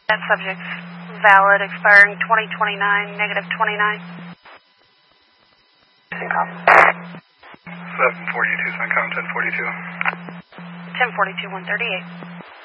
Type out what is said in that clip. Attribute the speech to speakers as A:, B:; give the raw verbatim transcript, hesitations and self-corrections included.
A: That subject's valid, expiring twenty twenty-nine, negative twenty-nine.
B: seven forty-two, Suncom ten forty-two.
A: ten forty-two, one thirty-eight.